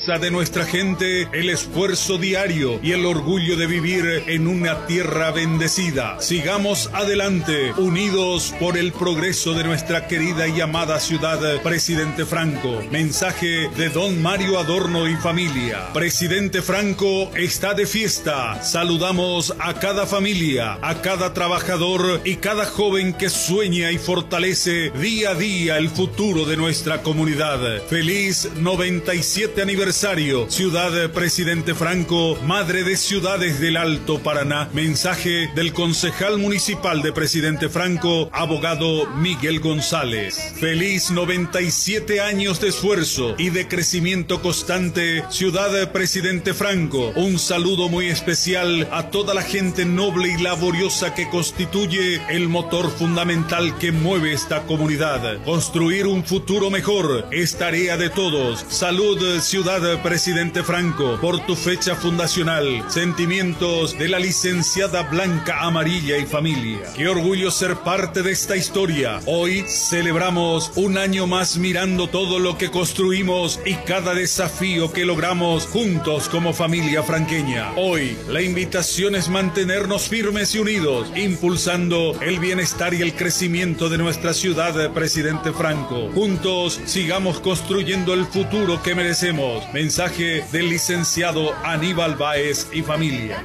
fuerza de nuestra gente, el esfuerzo diario y el orgullo de vivir en una tierra bendecida. Sigamos adelante, unidos por el progreso de nuestra querida y amada ciudad Presidente Franco. Mensaje de don Mario Adorno y familia. Presidente Franco está de fiesta. Saludamos a cada familia, a cada trabajador y cada joven que sueña y fortalece día a día el futuro de nuestra comunidad. Feliz 97 aniversario, Ciudad Presidente Franco, madre de ciudades del Alto Paraná. Mensaje del concejal municipal de Presidente Franco, abogado Miguel González. Feliz 97 años de esfuerzo y de crecimiento constante, Ciudad Presidente Franco. Un saludo muy especial a toda la gente noble y laboriosa que constituye el motor fundamental que mueve esta comunidad. Construir un futuro mejor es tarea de todos. Salud, Ciudad Presidente Franco, por tu fecha fundacional. Sentimientos de la licenciada Blanca Amarilla y familia. Qué orgullo ser parte de esta historia. Hoy celebramos un año más mirando todo lo que construimos y cada desafío que logramos juntos como familia franqueña. Hoy la invitación es mantenernos firmes y unidos, impulsando el bienestar y el crecimiento de nuestra ciudad Presidente Franco. Juntos sigamos construyendo el futuro que merecemos. Mensaje del licenciado Aníbal Báez y familia.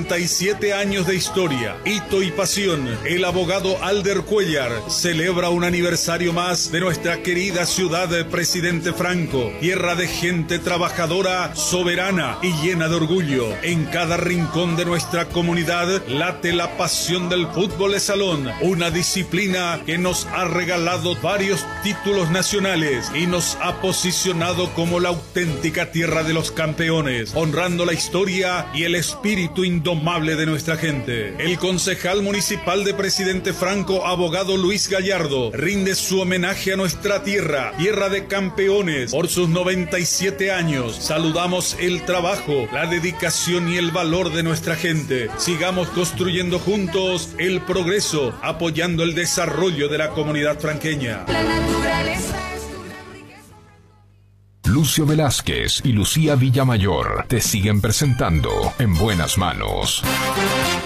97 años de historia, hito y pasión. El abogado Alder Cuellar celebra un aniversario más de nuestra querida ciudad Presidente Franco, tierra de gente trabajadora, soberana y llena de orgullo. En cada rincón de nuestra comunidad late la pasión del fútbol de salón, una disciplina que nos ha regalado varios títulos nacionales y nos ha posicionado como la auténtica tierra de los campeones, honrando la historia y el espíritu indomable de nuestra gente. El concejal municipal de Presidente Franco, abogado Luis Gallardo, rinde su homenaje a nuestra tierra, tierra de campeones, por sus 97 años. Saludamos el trabajo, la dedicación y el valor de nuestra gente. Sigamos construyendo juntos el progreso, apoyando el desarrollo de la comunidad franqueña. La naturaleza es una riqueza. Lucio Velázquez y Lucía Villamayor te siguen presentando En Buenas Manos.